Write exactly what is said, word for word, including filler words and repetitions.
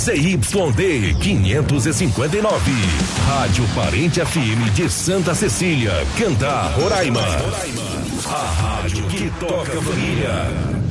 Z Y D quinhentos e cinquenta e nove. Rádio Parente F M de Santa Cecília, Candá, Roraima. A rádio que toca a família.